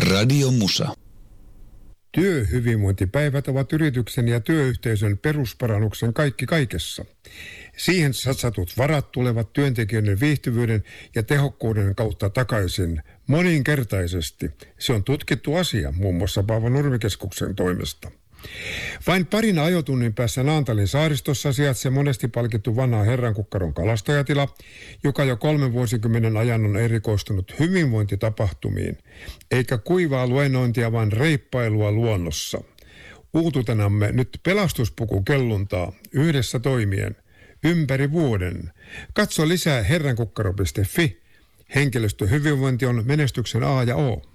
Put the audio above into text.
Radio Musa. Työhyvinvointipäivät ovat yrityksen ja työyhteisön perusparannuksen kaikki kaikessa. Siihen satsatut varat tulevat työntekijöiden viihtyvyyden ja tehokkuuden kautta takaisin moninkertaisesti. Se on tutkittu asia muun muassa Paavo Nurmikeskuksen toimesta. Vain parin ajotunnin päässä Naantalin saaristossa sijaitsee monesti palkittu vanha Herrankukkaron kalastajatila, joka jo 3 vuosikymmenen ajan on erikoistunut hyvinvointitapahtumiin, eikä kuivaa luennointia, vaan reippailua luonnossa. Uututenamme nyt pelastuspukukelluntaa yhdessä toimien ympäri vuoden. Katso lisää herrankukkaro.fi. Henkilöstöhyvinvointi on menestyksen A ja O.